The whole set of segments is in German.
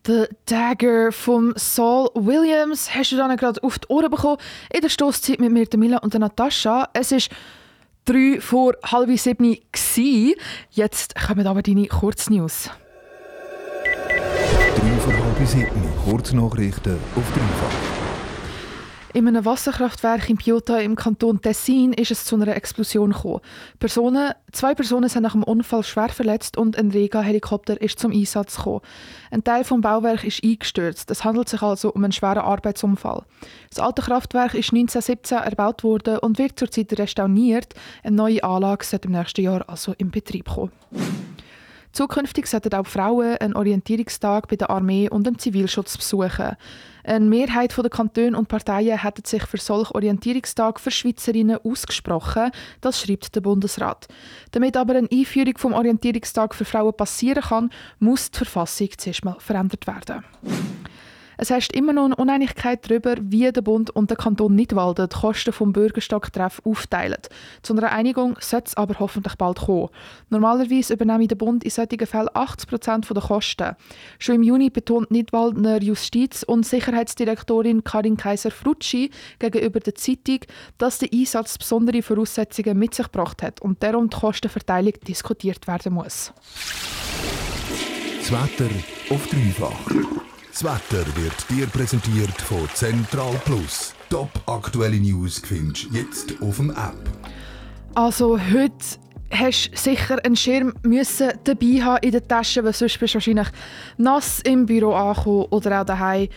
The Dagger vom Saul Williams hast du dann gerade auf die Ohren bekommen. In der Stosszeit mit mir, der Mila und der Natascha. Es war 3 vor halb 7 Uhr. Jetzt kommen aber deine Kurznews. 3 vor halb 7, Kurznachrichten auf Dreifach. In einem Wasserkraftwerk in Piota im Kanton Tessin ist es zu einer Explosion gekommen. 2 Personen sind nach dem Unfall schwer verletzt und ein Rega-Helikopter ist zum Einsatz gekommen. Ein Teil des Bauwerks ist eingestürzt. Es handelt sich also um einen schweren Arbeitsunfall. Das alte Kraftwerk ist 1917 erbaut worden und wird zurzeit restauriert. Eine neue Anlage sollte im nächsten Jahr also in Betrieb kommen. Zukünftig sollten auch Frauen einen Orientierungstag bei der Armee und dem Zivilschutz besuchen. Eine Mehrheit der Kantone und Parteien hätten sich für solch Orientierungstag für Schweizerinnen ausgesprochen, das schreibt der Bundesrat. Damit aber eine Einführung vom Orientierungstag für Frauen passieren kann, muss die Verfassung zuerst mal verändert werden. Es herrscht immer noch eine Uneinigkeit darüber, wie der Bund und der Kanton Nidwalden die Kosten des Bürgerstocktreff aufteilen. Zu einer Einigung sollte es aber hoffentlich bald kommen. Normalerweise übernehme der Bund in solchen Fällen 80% der Kosten. Schon im Juni betont Nidwaldener Justiz- und Sicherheitsdirektorin Karin Kaiser-Frutschi gegenüber der Zeitung, dass der Einsatz besondere Voraussetzungen mit sich gebracht hat und darum die Kostenverteilung diskutiert werden muss. Das Wetter auf Dreifach. Das Wetter wird dir präsentiert von Central Plus. Top aktuelle News findest du jetzt auf dem App. Also heute hast du sicher einen Schirm müssen dabei haben in der Tasche, weil sonst bist du wahrscheinlich nass im Büro angekommen oder auch daheim.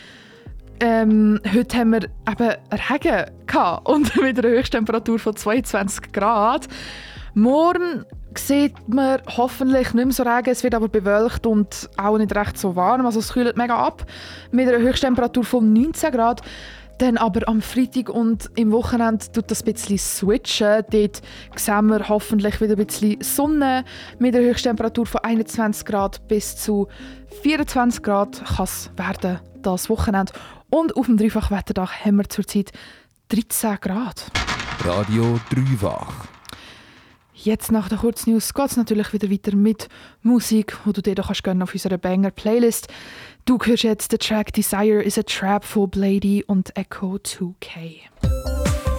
Heute haben wir eben Regen gehabt und mit einer Höchsttemperatur von 22 Grad. Morgen sieht man hoffentlich nicht mehr so Regen, es wird aber bewölkt und auch nicht recht so warm, also es kühlt mega ab mit einer Höchsttemperatur von 19 Grad. Dann aber am Freitag und im Wochenende tut das ein bisschen switchen. Dort sehen wir hoffentlich wieder ein bisschen Sonne mit einer Höchsttemperatur von 21 Grad bis zu 24 Grad kann es werden, das Wochenende. Und auf dem Dreifachwetterdach haben wir zurzeit 13 Grad. Radio Dreifach. Jetzt nach der Kurznews geht es natürlich wieder weiter mit Musik, die du dir gönnen auf unserer Banger-Playlist. Du hörst jetzt den Track «Desire is a Trap» von Blady und Echo 2K.